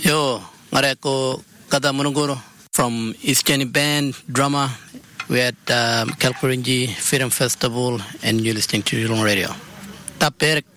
Yo, Mareko Kadamunuguru from Eastern Band, drummer. We're at Kalkurinji Film Festival and you're listening to Yulong Radio. Taperek